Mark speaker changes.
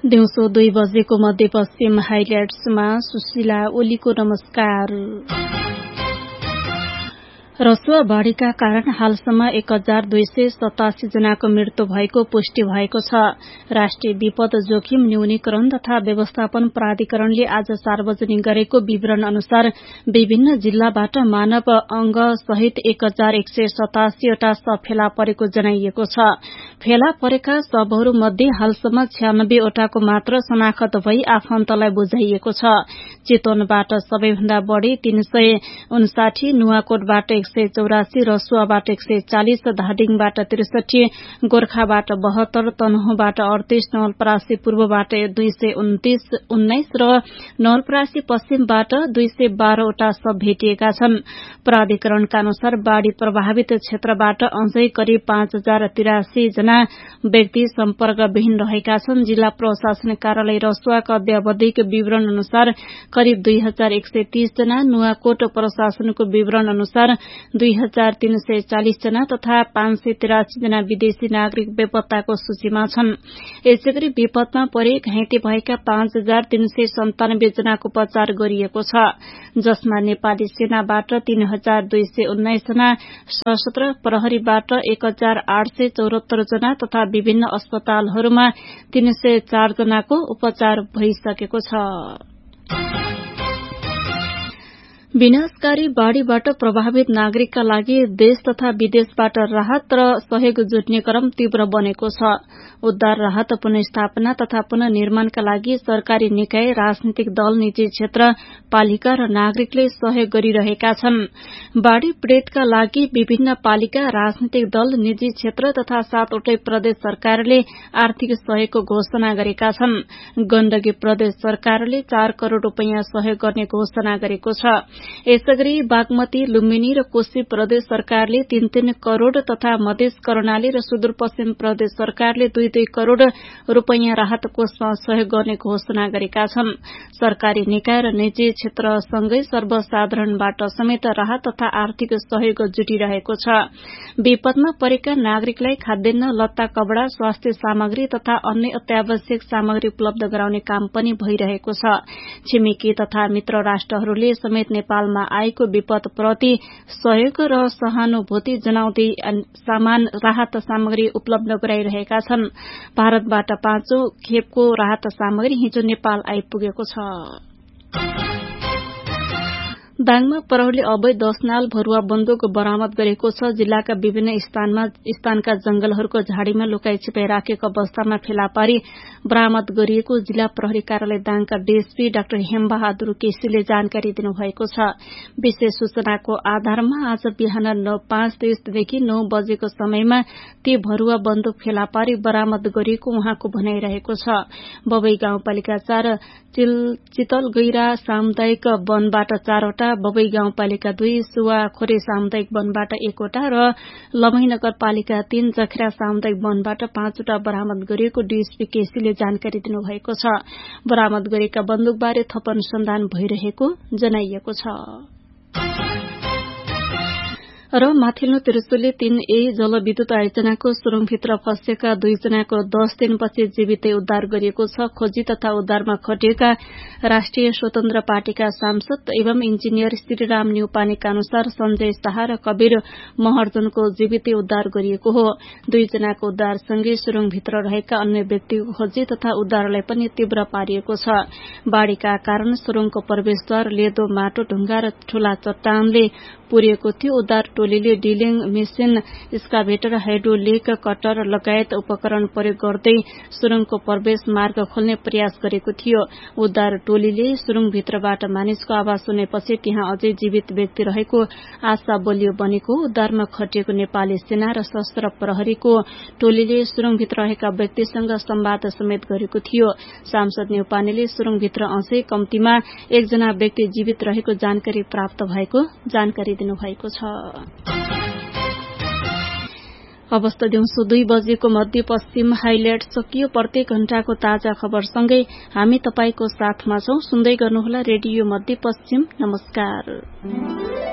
Speaker 1: दिउँसो 2 बजेको मध्यपश्चिम हाइलाइट्समा सुशीला ओलीको नमस्कार। रसुवा बाढ़ीका कारण हालसम्म 1287 जनाको मृत्यु भएको पुष्टि भएको छ। राष्ट्रिय विपद जोखिम न्यूनीकरण तथा व्यवस्थापन प्राधिकरणले आज सार्वजनिक गरेको विवरण अनुसार विभिन्न जिल्लाबाट मानव अंग सहित 1187 वटा शव फेला परेको जनाइएको छ। फेला परेका शवहरू मध्ये हालसम्म 96 वटाको मात्र शनाखत भई आफन्तलाई बुझाइएको छ। चितवनबाट सबैभन्दा बढ़ी 359, नुवाकोटबाट 184, रसुवाबाट 140, धादिङबाट 63, गोर्खाबाट 72, तनहुँबाट 38, नवलपरासी पूर्वबाट 229 र नवलपरासी पश्चिमबाट 212 वटा शव भेटिएका छन्। प्राधिकरणका अनुसार बाढ़ी प्रभावित क्षेत्रबाट अझै करिब 5083 जना व्यक्ति सम्पर्कविहीन रहेका छन्। जिल्ला प्रशासन कार्यालय रसुवाका अद्यावधिक विवरण अनुसार करिब 2130 जना, नुवाकोट प्रशासनको विवरण अनुसार 2340 जना तथा 583 जना विदेशी नागरिक बेपत्ताको सूचीमा छन्। यसैगरी विपदमा परे घाइते भएका 5397 जनाको उपचार गरिएको छ, जसमा नेपाली सेनाबाट 3219 जना, सशस्त्र प्रहरीबाट 1874 जना तथा विभिन्न अस्पतालहरूमा 304 जनाको उपचार भइसकेको छ। विनाशकारी बाढ़ीबाट प्रभावित नागरिकका लागि देश तथा विदेशबाट राहत र सहयोग जुट्ने क्रम तीव्र बनेको छ। उद्धार, राहत, पुनर्स्थापना तथा पुनर्निर्माणका लागि सरकारी निकाय, राजनीतिक दल, निजी क्षेत्र, पालिका र नागरिकले सहयोग गरिरहेका छन्। बाढ़ी पीड़ितका लागि विभिन्न पालिका, राजनीतिक दल, निजी क्षेत्र तथा 7वटै प्रदेश सरकारले आर्थिक सहयोगको घोषणा गरेका छन्। गण्डकी प्रदेश सरकारले 4 करोड़ रूपियाँ सहयोग गर्ने घोषणा गरेको छ। यसैगरी बागमती, लुम्बिनी र कोशी प्रदेश सरकारले 3-3 करोड़ तथा मधेस, कर्णाली र सुदूरपश्चिम प्रदेश सरकारले 2-2 करोड़ रूपियाँ राहत कोषमा सहयोग गर्ने घोषणा गरेका छन्। सरकारी निकाय र निजी क्षेत्रसँगै सर्वसाधारणबाट समेत राहत तथा आर्थिक सहयोग जुटिरहेको छ। विपदमा परेका नागरिकलाई खाद्यान्न, लत्ता, कपड़ा, स्वास्थ्य सामग्री तथा अन्य अत्यावश्यक सामग्री उपलब्ध गराउने काम पनि भइरहेको छ। छिमेकी तथा मित्र राष्ट्रहरूले समेत नेपालमा आएको विपदप्रति सहयोग र सहानुभूति जनाउँदै राहत सामग्री उपलब्ध गराइरहेका छन्। भारतबाट 5औं खेपको राहत सामग्री हिजो नेपाल आइपुगेको छ। दाङमा प्रहरीले अवैध 10 नाल भरुवा बन्दुक बरामद गरेको छ। जिल्लाका विभिन्न स्थानका जंगलहरूको झाडीमा लुकाई छिपाई राखेको अवस्थामा फेला पारी बरामद गरिएको जिल्ला प्रहरी कार्यालय दाङका डीएसपी डाक्टर हेमबहादुर केसीले जानकारी दिनुभएको छ। विशेष सूचनाको आधारमा आज बिहान 5:30 देखि 9 बजेको समयमा ती भरुवा बन्दुक फेला पारी बरामद गरिएको उहाँको भनाइरहेको छ। बबई गाउँपालिका 4, चितलगैरा सामुदायिक वनबाट 4 वटा, बबई गाउँपालिका 2, सुवाखोरे सामुदायिक वनबाट 1 वटा र लमही नगरपालिका 3, जखेरा सामुदायिक वनबाट 5 वटा बरामद गरिएको डीएसपी केसीले जानकारी दिनुभएको छ। बरामद गरेका बन्दुकबारे थप अनुसन्धान भइरहेको जनाइएको छ। र माथिल्लो त्रिशुली 3A जलविद्युत आयोजनाको सुरुङभित्र फँसेका 2 जनाको 10 दिनपछि जीवितै उद्धार गरिएको छ। खोजी तथा उद्धारमा खटिएका राष्ट्रिय स्वतन्त्र पार्टीका सांसद एवं इन्जिनियर श्रीराम न्यौपानेका अनुसार संजय शाह र कबीर महर्जनको जीवितै उद्धार गरिएको हो। 2 जनाको उद्धारसँगै सुरुङभित्र रहेका अन्य व्यक्तिको खोजी तथा उद्धारलाई पनि तीव्र पारिएको छ। बाढ़ीका कारण सुरुङको प्रवेशद्वार लेदो, माटो, ढुङ्गा र ठूला चट्टानले पुरिएको थियो। उद्धार टोलीले drilling machine, excavator, hydraulic cutter लगायत उपकरण प्रयोग गर्दै सुरुङको प्रवेश मार्ग खोल्ने प्रयास गरेको थियो। उद्धार टोलीले सुरुङभित्रबाट मानिसको आवाज सुनेपछि त्यहाँ अझै जीवित व्यक्ति रहेको आशा बलियो बनेको। उद्धारमा खटिएको नेपाली सेना र सशस्त्र प्रहरीको टोलीले सुरुङभित्र रहेका व्यक्तिसँग संवाद समेत गरेको थियो। सांसद न्यौपानेले सुरुङभित्र अझै कम्तीमा 1 जना व्यक्ति जीवित रहेको जानकारी प्राप्त भएको जानकारी दिनुभएको छ। अवस्था दिउँसो 2 बजेको मध्यपश्चिम हाइलाइट सकियो। प्रत्येक घण्टाको ताजा खबरसँगै हामी तपाईको साथमा छौं। सुन्दै गर्नुहोला रेडियो मध्यपश्चिम। नमस्कार।